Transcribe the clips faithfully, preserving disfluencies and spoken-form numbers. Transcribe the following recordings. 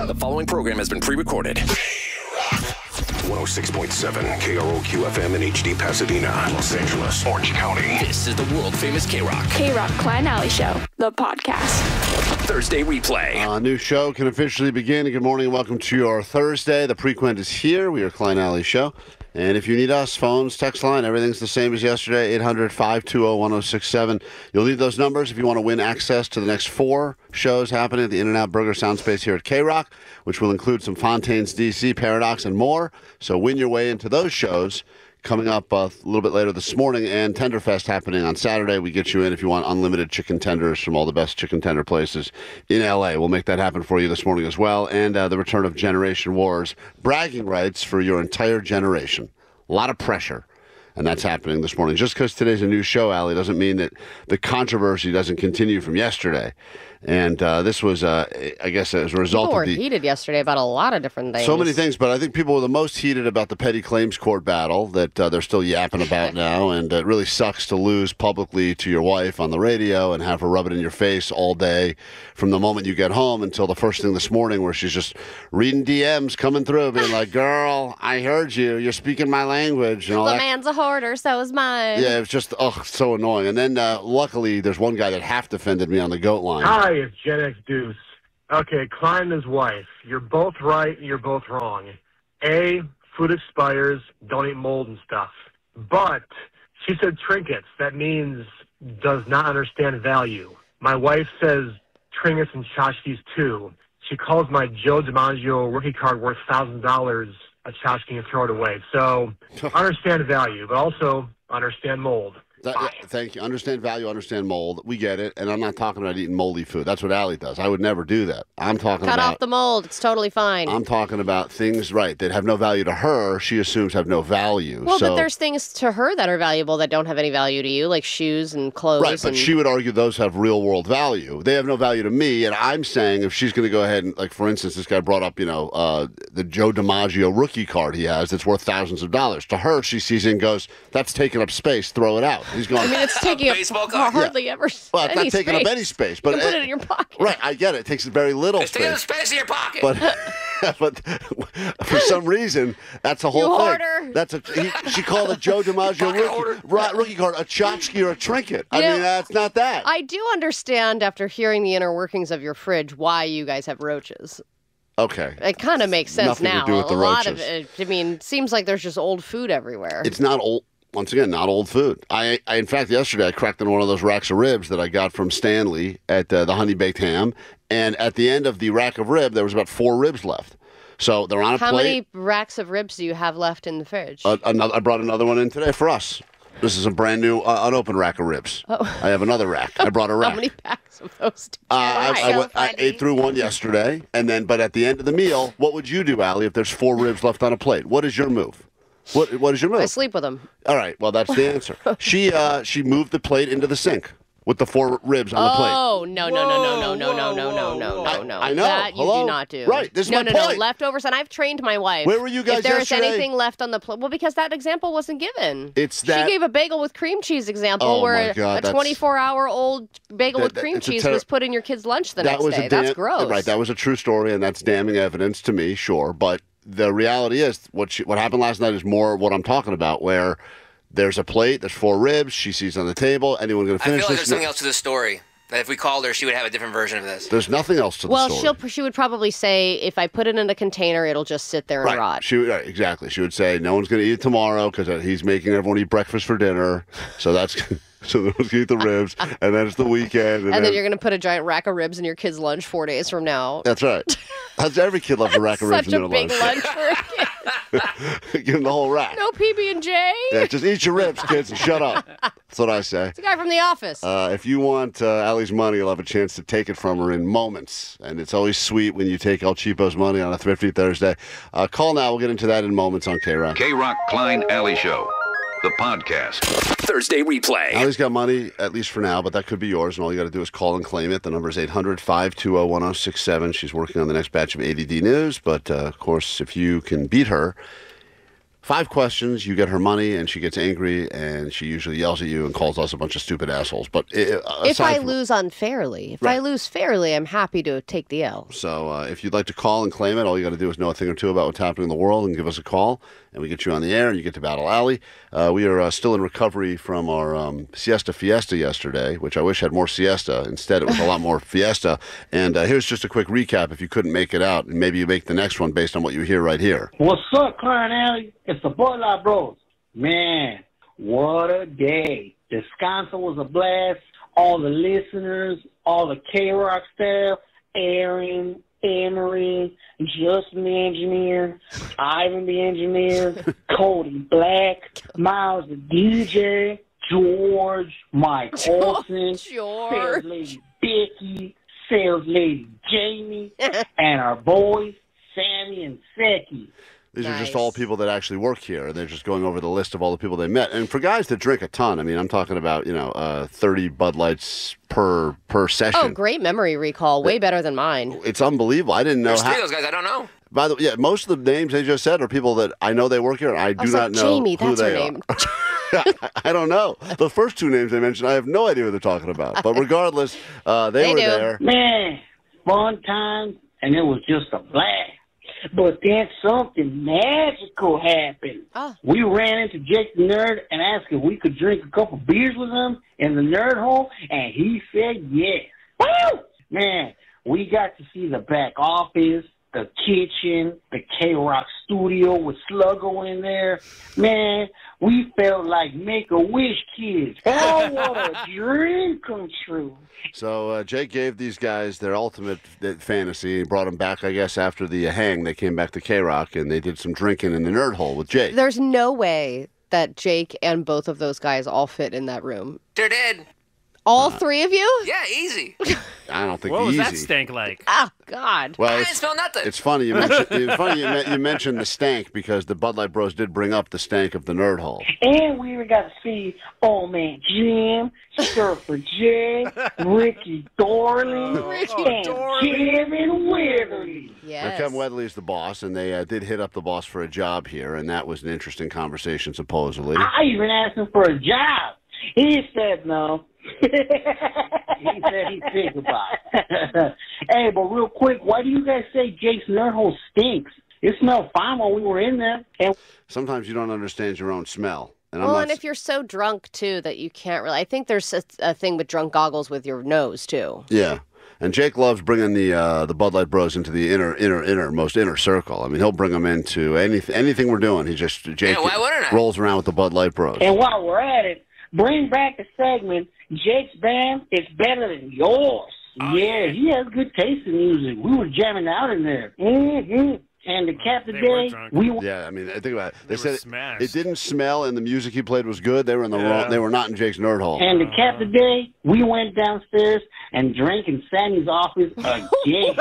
The following program has been pre-recorded. one oh six point seven K R O Q F M in H D Pasadena, Los Angeles, Orange County. This is the world-famous K-Rock. K-Rock Klein Alley Show, the podcast. Thursday replay. A uh, new show can officially begin. Good morning and welcome to your Thursday. The Prequent is here. We are Klein Alley Show. And if you need us, phones, text line, everything's the same as yesterday, eight hundred, five two zero, one zero six seven. You'll need those numbers if you want to win access to the next four shows happening at the In-N-Out Burger Soundspace here at K-Rock, which will include some Fontaines D C, Paradox, and more. So win your way into those shows coming up uh, a little bit later this morning, and Tenderfest happening on Saturday. We get you in if you want unlimited chicken tenders from all the best chicken tender places in L A. We'll make that happen for you this morning as well, and uh, the return of Generation Wars, bragging rights for your entire generation. A lot of pressure, and that's happening this morning. Just because today's a new show, Allie, doesn't mean that the controversy doesn't continue from yesterday. And uh, this was, uh, I guess, as a result people were of the... heated yesterday about a lot of different things. So many things, but I think people were the most heated about the petty claims court battle that uh, they're still yapping about now, and it really sucks to lose publicly to your wife on the radio and have her rub it in your face all day from the moment you get home until the first thing this morning where she's just reading D Ms coming through, being like, girl, I heard you. You're speaking my language. And all the that. man's a hoarder, so is mine. Yeah, it was just, oh, so annoying. And then, uh, luckily, there's one guy that half defended me on the GOAT line. Hi, it's Gen X Deuce. Okay, Klein and his wife. You're both right and you're both wrong. A, food expires, don't eat mold and stuff. But she said trinkets. That means does not understand value. My wife says trinkets and tchotchkes too. She calls my Joe DiMaggio rookie card worth one thousand dollars a tchotchke and throw it away. So understand value, but also understand mold. That, yeah, thank you. Understand value, understand mold. We get it. And I'm not talking about eating moldy food. That's what Allie does. I would never do that. I'm talking Cut about... Cut off the mold. It's totally fine. I'm talking about things, right, that have no value to her. She assumes have no value. Well, so, but there's things to her that are valuable that don't have any value to you, like shoes and clothes. Right, but and... she would argue those have real-world value. They have no value to me, and I'm saying if she's going to go ahead and, like, for instance, this guy brought up, you know, uh, the Joe DiMaggio rookie card he has that's worth thousands of dollars. To her, she sees it and goes, that's taking up space. Throw it out. He's going... I mean, it's taking up baseball card. hardly yeah. ever Well, it's any not taking space. up any space. But you can put it, it in your pocket. Right, I get it. It takes very little It's space. taking up space in your pocket. But, but for some reason, that's a whole You thing. hoarder. That's a, he, she called a Joe DiMaggio rookie, right, rookie card a tchotchke or a trinket. I You mean, know, that's not that. I do understand after hearing the inner workings of your fridge why you guys have roaches. Okay. It kind of makes sense Nothing to now. do with the a lot of roaches. it, I mean, it seems like there's just old food everywhere. It's not old. Once again, not old food. I, I, in fact, yesterday I cracked in one of those racks of ribs that I got from Stanley at uh, the Honey Baked Ham, and at the end of the rack of rib, there was about four ribs left. So they're on a How plate. many racks of ribs do you have left in the fridge? Uh, another, I brought another one in today for us. This is a brand new uh, unopened rack of ribs. Oh. I have another rack. I brought a rack. How many packs of those? Do you Uh, have? I, I, went, I ate through one yesterday, and then, but at the end of the meal, what would you do, Allie, if there's four ribs left on a plate? What is your move? What What is your move? I sleep with them. All right, well, that's the answer. she uh, she moved the plate into the sink with the four ribs on the plate. Oh, no, no, no, no, no, no, no, no, no, no, no, no. I know. That you Hello? do not do. Right, this is no, my no, No, point. no, leftovers, and I've trained my wife. Where were you guys If there yesterday? is anything left on the plate, well, because that example wasn't given. It's that- She gave a bagel with cream cheese example Oh, where my God, a that's- twenty-four hour old bagel That- with that- cream it's a cheese ter- was put in your kid's lunch the that next was day. a damn, That's gross. Right, that was a true story, and that's damning evidence to me, sure. But the reality is, what she, what happened last night is more what I'm talking about, where there's a plate, there's four ribs, she sees on the table, anyone going to I feel finish like this? there's something else to this story. That if we called her, she would have a different version of this. There's nothing else to the well, story. she'll she would probably say, if I put it in a container, it'll just sit there and Right. rot. She, right, exactly. She would say, no one's going to eat it tomorrow because he's making everyone eat breakfast for dinner. So that's so no one's going to eat the ribs. And then it's the weekend. And, And then you're going to put a giant rack of ribs in your kid's lunch four days from now. That's right. That's, every kid loves a rack of ribs Such in a their big lunch. lunch for a kid. Give them the whole rack. No P B and J. Yeah, just eat your ribs, kids, and shut up. That's what I say. The guy from The Office. Uh, if you want uh, Allie's money, you'll have a chance to take it from her in moments. And it's always sweet when you take El Cheapo's money on a Thrifty Thursday. Uh, call now. We'll get into that in moments on K-Rock. K-Rock Klein Alley Show, the podcast. Thursday replay. Allie's got money, at least for now, but that could be yours, and all you got to do is call and claim it. The number is eight hundred, five two zero, one zero six seven. She's working on the next batch of A D D News, but, uh, of course, if you can beat her Five questions, you get her money, and she gets angry, and she usually yells at you and calls us a bunch of stupid assholes. But it, If I from, lose unfairly, if Right. I lose fairly, I'm happy to take the L. So uh, if you'd like to call and claim it, all you got to do is know a thing or two about what's happening in the world and give us a call, and we get you on the air, and you get to Battle Alley. Uh, we are uh, still in recovery from our um, Siesta Fiesta yesterday, which I wish had more siesta. Instead, it was a lot more fiesta. And uh, here's just a quick recap if you couldn't make it out, and maybe you make the next one based on what you hear right here. What's up, Klein Alley? It's the Bud Light Bros. Man, what a day. Wisconsin was a blast. All the listeners, all the K-Rock staff, Aaron, Emery, Justin the engineer, Ivan the engineer, Cody Black, Miles the D J, George, Mike Olson, George. Sales Lady Becky, Sales Lady Jamie, and our boys, Sammy and Seki. These are just Nice. all people that actually work here, and they're just going over the list of all the people they met. And for guys that drink a ton, I mean, I'm talking about, you know, uh, thirty Bud Lights per per session. Oh, great memory recall. Way better than mine. It's unbelievable. I didn't know There's three how. of those guys I don't know. By the way, yeah, most of the names they just said are people that I know they work here, and I do I was not like, know Jamie, who that's they her are. name. I, I don't know. The first two names they mentioned, I have no idea what they're talking about. But regardless, uh, they, They were do. there. Man, fun times, and it was just a blast. But then something magical happened. Oh. We ran into Jake the Nerd and asked if we could drink a couple beers with him in the Nerd Hole, and he said yes. Woo! Man, we got to see the back office, the kitchen, the K-Rock studio with Sluggo in there. Man, we felt like Make-A-Wish kids. Oh, what a dream come true. So uh, Jake gave these guys their ultimate f- fantasy. He brought them back, I guess, after the uh, hang. They came back to K-Rock, and they did some drinking in the Nerd Hole with Jake. There's no way that Jake and both of those guys all fit in that room. They're dead. All three of you? Yeah, easy. I don't think What was easy. that stank like? Oh, God. Well, I didn't it's, smell nothing. it's funny you mentioned. It's funny you, me- you mentioned the stank because the Bud Light Bros did bring up the stank of the Nerd Hole. And we even got to see Old Man Jim, Surfer Jay, Ricky Dorling, and Kevin Weatherly. Now, Yes. Kevin Wedley is the boss, and they uh, did hit up the boss for a job here, and that was an interesting conversation, supposedly. I even asked him for a job. He said no. he said he'd think about it. Hey, but real quick, why do you guys say Jake's Nerd Hole stinks? It smelled fine while we were in there. And Sometimes you don't understand your own smell. And I'm Well, not and if you're so drunk, too, that you can't really... I think there's a, a thing with drunk goggles with your nose, too. Yeah. And Jake loves bringing the uh, the Bud Light Bros into the inner, inner, inner, most inner circle. I mean, he'll bring them into anything, anything we're doing. He just, Jake Yeah, why wouldn't I? rolls around with the Bud Light Bros. And while we're at it, bring back the segment, Jake's band is better than yours. Oh, yeah, he has good taste in music. We were jamming out in there. Mm-hmm. And to cap the They were day, drunk. we Yeah, I mean, think about it. They, They said were it, smashed. it didn't smell, and the music he played was good. They were in the Yeah. wrong. They were not in Jake's Nerd Hole. and to cap the day, we went downstairs and drank in Sammy's office again.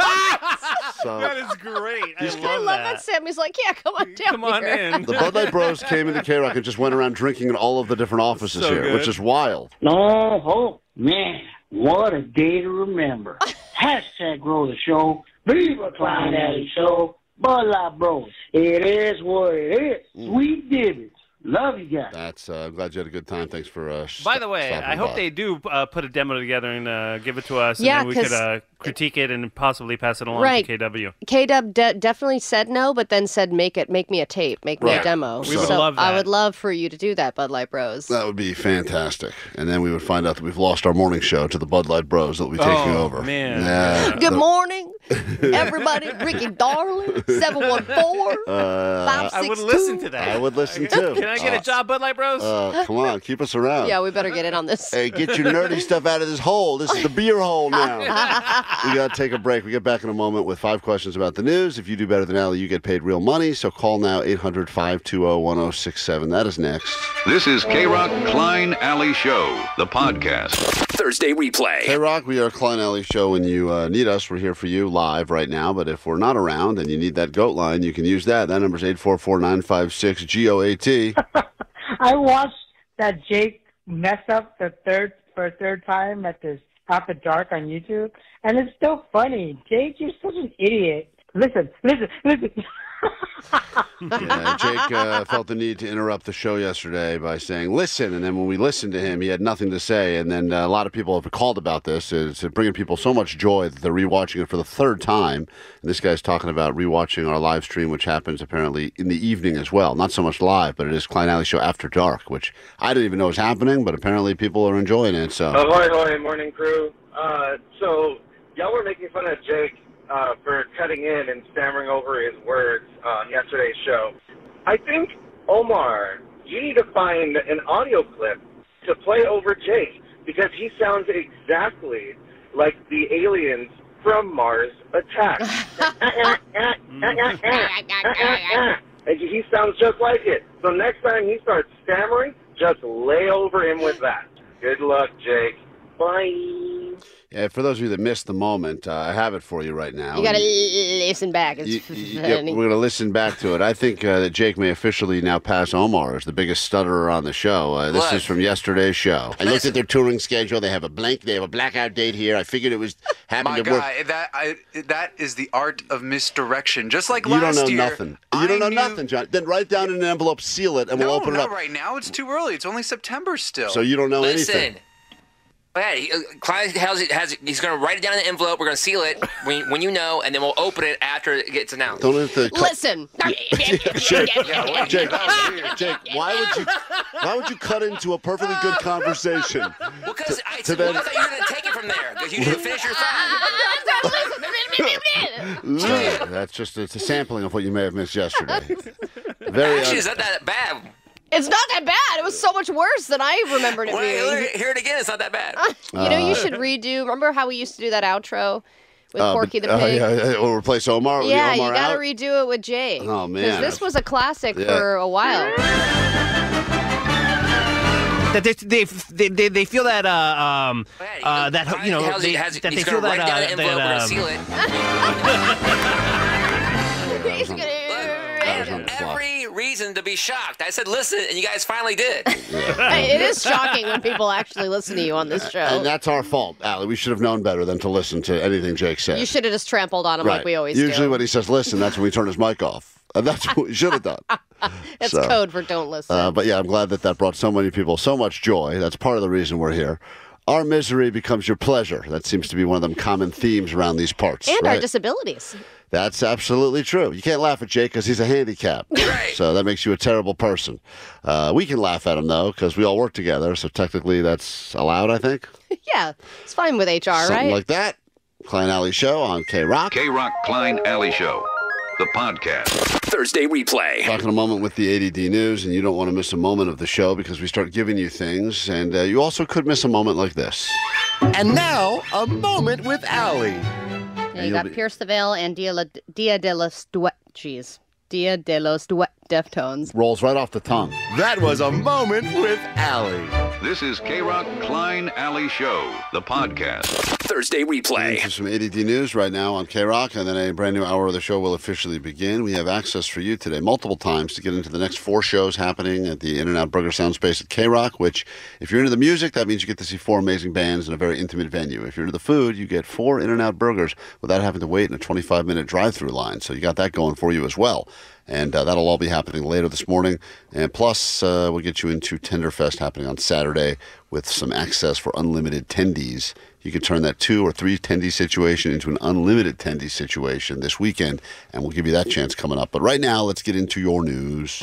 So That is great. I These love, guys- I love that Sammy's like, yeah, come on down Come on here. in. the Bud Light Bros came into K-Rock and just went around drinking in all of the different offices So here, good. which is wild. No hope. Man, what a day to remember. Hashtag grow the show. Viva Klein Alley Show. Bud Light Bros. It is what it is. We did it. Love you guys. That's. Uh, I'm glad you had a good time. Thanks for. Uh, By st- the way, stopping I hope by. they do uh, put a demo together and uh, give it to us, Yeah, and then we could 'cause- uh, critique it and possibly pass it along Right. to K W. K-Dub de- definitely said no, but then said make it, make me a tape, make me Right. a demo. We would so love I that. would love for you to do that, Bud Light Bros. That would be fantastic. And then we would find out that we've lost our morning show to the Bud Light Bros that will be taking Oh, over. man. Yeah. Good morning, everybody. Ricky Darling, seven one four, Uh, five I would six listen two. to that. I would listen too. Can I get a job, Bud Light Bros? Uh, come on, keep us around. Yeah, we better get in on this. Hey, get your nerdy stuff out of this hole. This is the beer hole now. We got to take a break. We get back in a moment with five questions about the news. If you do better than Allie, you get paid real money. So call now, eight hundred, five two zero, one zero six seven. That is next. This is K-Rock Klein Alley Show, the podcast. Thursday replay. Hey, Rock, we are Klein Alley Show. When you uh, need us, we're here for you live right now. But if we're not around and you need that goat line, you can use that. That number's eight four four, nine five six, G O A T. I watched that Jake mess up the third for a third time at this After Dark on YouTube, and it's still funny. Jake, you're such an idiot. Listen, listen, listen. Yeah, Jake uh, felt the need to interrupt the show yesterday by saying, listen. And then when we listened to him, he had nothing to say. And then uh, a lot of people have called about this. It's bringing people so much joy that they're rewatching it for the third time. And this guy's talking about rewatching our live stream, which happens apparently in the evening as well. Not so much live, but it is Klein Alley Show After Dark, which I didn't even know was happening, but apparently people are enjoying it. So, Ahoy, hoy, morning crew. Uh, so, y'all were making fun of Jake uh, for cutting in and stammering over his words on yesterday's show. I think, Omar, you need to find an audio clip to play over Jake, because he sounds exactly like the aliens from Mars Attack. And he sounds just like it. So next time he starts stammering, just lay over him with that. Good luck, Jake. Bye. Yeah, for those of you that missed the moment, uh, I have it for you right now. You got to listen back. It's You- you- yeah, we're going to listen back to it. I think uh, that Jake may officially now pass Omar as the biggest stutterer on the show. Uh, this What? is from yesterday's show. I looked at their touring schedule. They have a blank. They have a blackout date here. I figured it was happened My to work. guy, that I, that is the art of misdirection. Just like You don't last know year. nothing. You I don't know knew- nothing, John. Then write down in an envelope, seal it, and we'll No, open it not up. right now. It's too early. It's only September still. So you don't know Listen. anything. Yeah, he, uh, Klein has, it- has it- he's going to write it down in the envelope. We're going to seal it when, when you know, and then we'll open it after it gets announced. Don't have to cut- Listen. Jake, Jake, Jake, why would you, why would you cut into a perfectly good conversation? Well, because to- I, to said, then- well, I thought you were going to take it from there. 'Cause you didn't finish your thought. Ugh, That's just it's a sampling of what you may have missed yesterday. Very. Actually, uh, it's not that bad. It's not that bad. It was so much worse than I remembered it Well, being. hear- hear it again. It's not that bad. You know, you Uh, should redo. Remember how we used to do that outro with uh, Porky but- the uh, Pig? yeah, yeah, or replace Omar. with the Yeah, you Omar got to out. redo it with Jay. Oh, man, Because this that's- was a classic Yeah. for a while. That they, they they they they feel that uh um uh that you know How's they, he- has- that they he's feel gonna that write down uh, an envelope. We're that, gonna um, seal it. That was on- that was on the fly. Every reason to be shocked. I said, listen, and you guys finally did. It is shocking when people actually listen to you on this show. And that's our fault, Allie. We should have known better than to listen to anything Jake said. You should have just trampled on him right. like we always Usually do. when he says listen, that's when we turn his mic off. And that's what we should have done. It's So, code for don't listen. Uh, but yeah, I'm glad that that brought so many people so much joy. That's part of the reason we're here. Our misery becomes your pleasure. That seems to be one of them common themes around these parts. and our right? disabilities. That's absolutely true. You can't laugh at Jake because he's a handicap. Right. So that makes you a terrible person. Uh, we can laugh at him, though, because we all work together. So technically that's allowed, I think. Yeah, it's fine with H R, Something right? like that. Klein Alley Show on K-Rock. K-Rock Klein Alley Show, the podcast. Thursday replay. Talk in a moment with the A D D News, and you don't want to miss a moment of the show because we start giving you things, and uh, you also could miss a moment like this. And now, a moment with Allie. Yeah, you you'll got be- Pierce the Veil and Dia, La, Dia de los Duet. Jeez. Dia de los Duet Deftones. Rolls right off the tongue. That was a moment with Allie. This is K-Rock Klein Alley Show, the podcast. Thursday replay. Into some A D D News right now on K-Rock, and then a brand new hour of the show will officially begin. We have access for you today multiple times to get into the next four shows happening at the In-N-Out Burger Soundspace at K-Rock, which, if you're into the music, that means you get to see four amazing bands in a very intimate venue. If you're into the food, you get four In-N-Out burgers without having to wait in a twenty-five minute drive-through line. So you got that going for you as well. And uh, that'll all be happening later this morning. And plus, uh, we'll get you into Tenderfest happening on Saturday with some access for unlimited tendies. You can turn that two or three tendy situation into an unlimited tendy situation this weekend, and we'll give you that chance coming up. But right now, let's get into your news.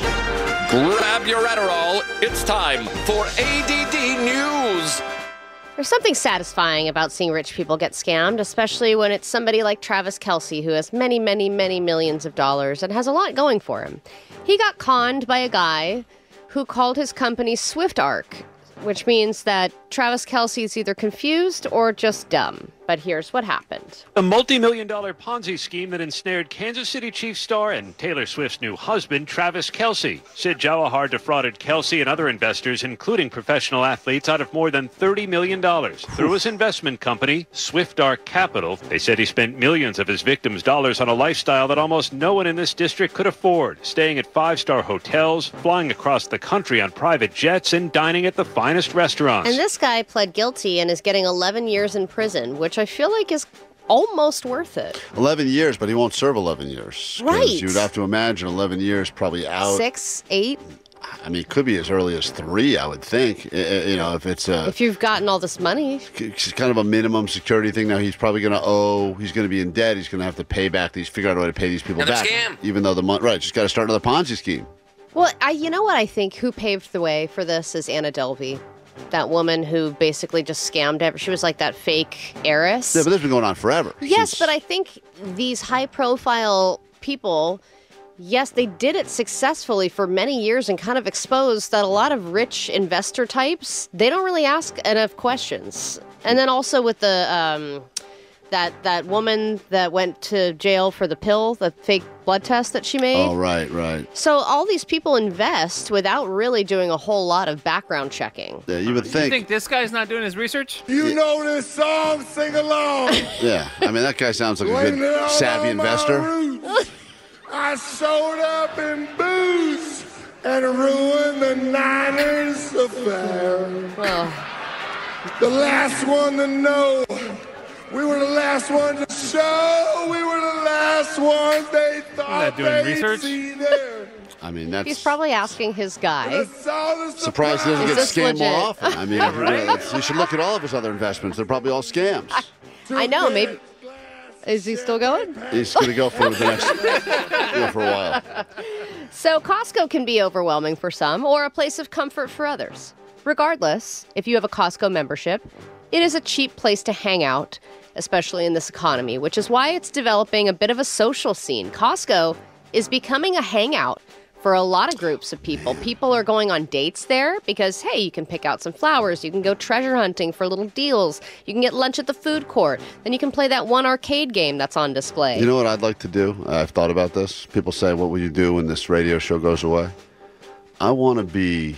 Grab your Adderall. It's time for A D D News. There's something satisfying about seeing rich people get scammed, especially when it's somebody like Travis Kelce, who has many, many, many millions of dollars and has a lot going for him. He got conned by a guy who called his company SwiftArc, which means that Travis Kelce is either confused or just dumb. But here's what happened. A multi-million dollar Ponzi scheme that ensnared Kansas City Chiefs star and Taylor Swift's new husband, Travis Kelce. Sid Jawahar defrauded Kelce and other investors, including professional athletes, out of more than thirty million dollars. Through his investment company, SwiftArc Capital, they said he spent millions of his victims' dollars on a lifestyle that almost no one in this district could afford, staying at five-star hotels, flying across the country on private jets, and dining at the finest restaurants. And this guy pled guilty and is getting eleven years in prison, which I feel like is almost worth it. eleven years, but he won't serve eleven years. 'Cause Right. You'd have to imagine eleven years probably out. Six, eight. I mean, it could be as early as three, I would think. I- I- You know, if it's a. If you've gotten all this money. It's kind of a minimum security thing. Now he's probably going to owe. He's going to be in debt. He's going to have to pay back these. Figure out a way to pay these people Another back. scam. Even though the money. Right. Just got to start another Ponzi scheme. Well, I, you know what I think? Who paved the way for this is Anna Delvey. That woman who basically just scammed every. She was like that fake heiress. Yeah, but this has been going on forever. Yes, Since- but I think these high-profile people, yes, they did it successfully for many years and kind of exposed that a lot of rich investor types, they don't really ask enough questions. And then also with the um, that that woman that went to jail for the pill, the fake blood test that she made. Oh, right, right. So all these people invest without really doing a whole lot of background checking. Yeah, you would You think. think this guy's not doing his research? You know this song, sing along. Yeah, I mean that guy sounds like a Blame it good all savvy on my investor. roots. I showed up in booze and ruined the Niners affair. Well, The last one to know. We were the last ones to show. We were the last ones they thought Not doing they'd research? see there. I mean that's. he's probably asking his guy. Surprised he doesn't Is get this scammed more legit? often. I mean, Right? it's- you should look at all of his other investments. They're probably all scams. I know, maybe. Is he still going? He's going to go for the next. Go for a while. So Costco can be overwhelming for some or a place of comfort for others. Regardless, if you have a Costco membership, it is a cheap place to hang out, especially in this economy, which is why it's developing a bit of a social scene. Costco is becoming a hangout for a lot of groups of people. People are going on dates there because, hey, you can pick out some flowers. You can go treasure hunting for little deals. You can get lunch at the food court. Then you can play that one arcade game that's on display. You know what I'd like to do? I've thought about this. People say, what will you do when this radio show goes away? I want to be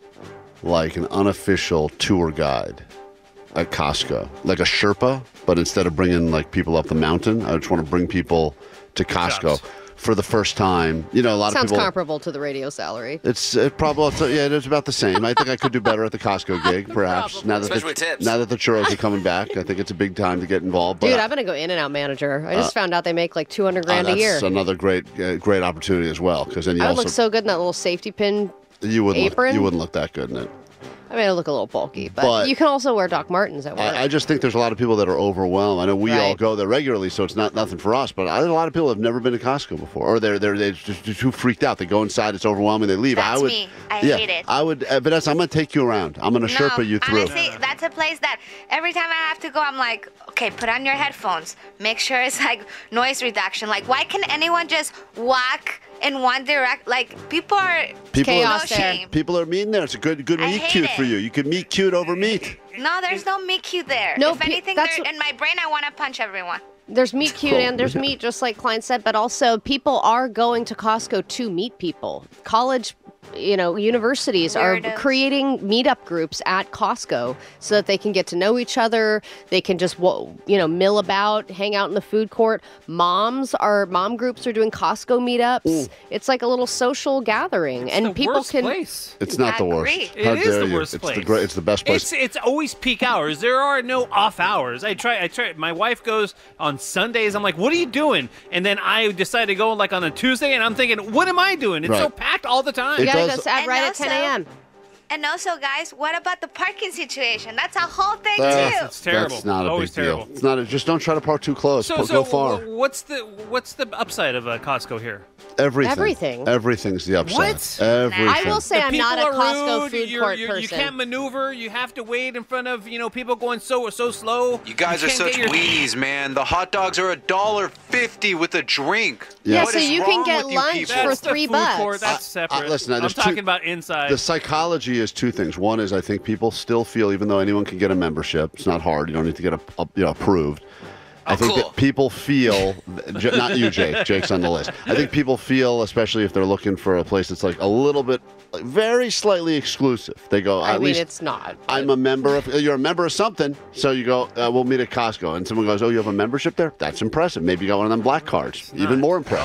like an unofficial tour guide at Costco, like a Sherpa, but instead of bringing like people up the mountain, I just want to bring people to Costco for the first time. You know, a lot Sounds of people. comparable to the radio salary. It's it probably it's, yeah, it's about the same. I think I could do better at the Costco gig, perhaps. Now that Especially the, with tips. now that the churros are coming back, I think it's a big time to get involved. But Dude, I- I'm going to go in and out manager. I just Uh, found out they make like two hundred grand uh, a year. That's another great uh, great opportunity as well, because then you I would also look so good in that little safety pin. you wouldn't look, apron. you wouldn't look that good in it. I mean, I look a little bulky, but, But- you can also wear Doc Martens at work. I, I just think there's a lot of people that are overwhelmed. I know we all Right. go there regularly, so it's not nothing for us. But I, a lot of people have never been to Costco before, or they're they're they're just, just too freaked out. They go inside, it's overwhelming, they leave. I That's would, me. I yeah, hate it. I would, uh, Vanessa, I'm gonna take you around. I'm gonna Sherpa you through. Honestly, that's a place that every time I have to go, I'm like, okay, put on your headphones. Make sure it's like noise reduction. Like, why can anyone just walk in one direct? Like, people are People no are, shame. people are mean there. It's a good good I meat hate cute it. for you. You could meet cute over meat. No, there's no meat cute there. No, if pe- anything, that's there, in my brain, I want to punch everyone. There's meet cute Oh, and there's yeah. meet, just like Klein said, but also people are going to Costco to meet people. College, you know, universities are Weirdos. creating meetup groups at Costco so that they can get to know each other. They can just, wa- you know, mill about, hang out in the food court. Moms are, mom groups are doing Costco meetups. It's like a little social gathering, and the people worst can. place. It's not the worst. It How is dare the you? worst it's place. the great. It's the best place. It's it's always peak hours. There are no off hours. I try. I try. My wife goes on Sundays. I'm like, what are you doing? And then I decide to go like on a Tuesday, and I'm thinking, what am I doing? It's so Right. packed all the time. It You gotta does- go sad And right at also- ten a.m. And also, guys, what about the parking situation? That's a whole thing, That's- too. It's terrible. That's not a Always big terrible. deal. It's not. A, just don't try to park too close. So, Po- so go far. wh- what's the what's the upside of uh, Costco here? Everything. Everything. Everything's the upside. What? Everything. I will say The I'm not a people are Costco rude, food you're- court you're- You person. can't maneuver. You have to wait in front of you know people going so so slow. You guys are can't such get your- weenies, man. The hot dogs are a dollar fifty with a drink. Yeah, What so is you can wrong get with you lunch people? for That's the three food bucks. court, that's I- I- separate. listen, I- I'm there's two- talking about inside. The psychology is two things. One is I think people still feel, even though anyone can get a membership, it's not hard. You don't need to get a, a, you know, approved. I Oh, think cool. that people feel, j- not you, Jake. Jake's on the list. I think people feel, especially if they're looking for a place that's like a little bit, like, very slightly exclusive. They go, I at mean, least it's not. I'm a member of, you're a member of something. So you go, uh, we'll meet at Costco. And someone goes, oh, you have a membership there? That's impressive. Maybe you got one of them black cards. Even more impressive,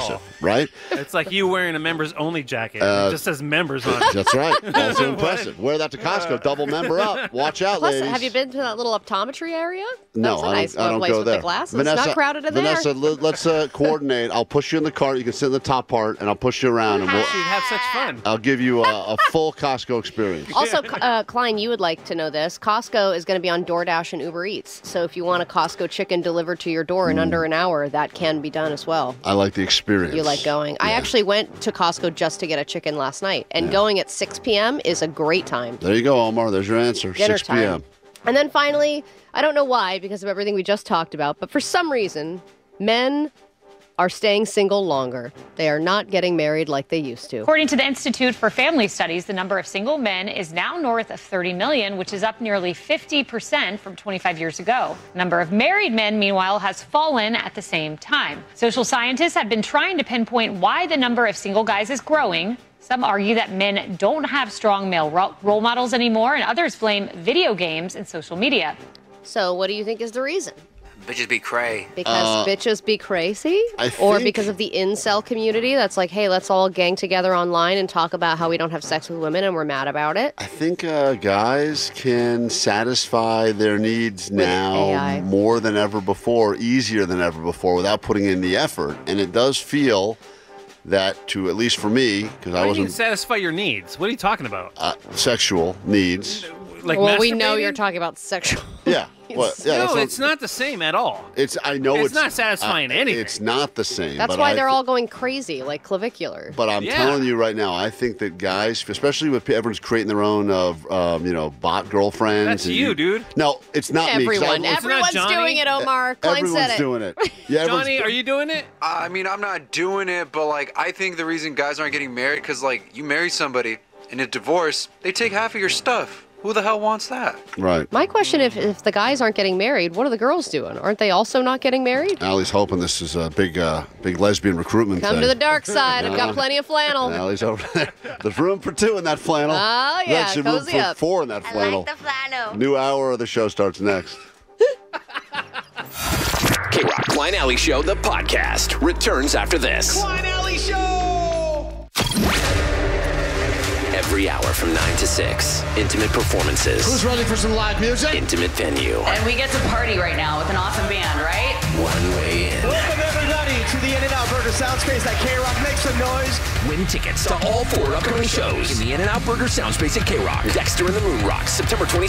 right? It's like you wearing a members only jacket. Uh, it just says members on it. That's right. Also impressive. Wear that to Costco. Double member up. Watch out, Plus, ladies. have you been to that little optometry area? No, That's a I nice don't, I don't place go with there. the glasses. Vanessa, It's not crowded in Vanessa, there. l- let's uh, coordinate. I'll push you in the cart. You can sit in the top part, and I'll push you around, and we'll, You'd have such fun. I'll give you a, a full Costco experience. Also, uh, Klein, you would like to know this. Costco is going to be on DoorDash and Uber Eats. So if you want a Costco chicken delivered to your door in Mm. under an hour, that can be done as well. I like the experience. You like going. I actually went to Costco just to get a chicken last night. And going at six p.m. is a great time. There you go, Omar. There's your answer. Dinner six p.m. And then finally, I don't know why, because of everything we just talked about, but for some reason, men are staying single longer. They are not getting married like they used to. According to the Institute for Family Studies, the number of single men is now north of thirty million, which is up nearly fifty percent from twenty-five years ago. The number of married men, meanwhile, has fallen at the same time. Social scientists have been trying to pinpoint why the number of single guys is growing. Some argue that men don't have strong male ro- role models anymore, and others blame video games and social media. So what do you think is the reason? Bitches be cray. Because Uh, bitches be crazy? I Or think- because of the incel community that's like, hey, let's all gang together online and talk about how we don't have sex with women and we're mad about it? I think uh, guys can satisfy their needs now A I. more than ever before, easier than ever before, without putting in the effort. And it does feel that, to at least for me, because I How do you wasn't satisfy your needs? What are you talking about? uh, sexual needs. Like well, we know masturbating? you're talking about sexual. Yeah. Well, yeah, that's no, what- it's not the same at all. It's I know It's it's, not satisfying uh, anything. It's not the same. That's but why I they're thi- all going crazy, like clavicular. But I'm Yeah. telling you right now, I think that guys, especially with everyone's creating their own of um, you know bot girlfriends. That's and you, dude. No, it's not me. 'cause Everyone, I- It's not everyone's Johnny. doing it, Omar. Klein Everyone's said it. doing it. Yeah, everyone's- Johnny, are you doing it? I mean, I'm not doing it, but like, I think the reason guys aren't getting married, because like, you marry somebody in a divorce, they take half of your stuff. Who the hell wants that? Right. My question, if, if the guys aren't getting married, what are the girls doing? Aren't they also not getting married? Allie's hoping this is a big, uh, big lesbian recruitment Come thing. to the dark side. I've got Uh, plenty of flannel. Allie's over there. There's room for two in that flannel. Oh, yeah, There's room cozy for up. four in that flannel. The flannel. New hour of the show starts next. K-Rock Klein Alley Show, the podcast, returns after this. Klein Alley Show! Every hour from nine to six. Intimate performances. Who's ready for some live music? Intimate venue. And we get to party right now with an awesome band, right? One way in. Welcome everybody to the In-N-Out Burger Soundspace that K-Rock makes some noise. Win tickets to all four upcoming shows in the In-N-Out Burger Soundspace at K-Rock. Dexter and the Moon Rocks, September twenty-second.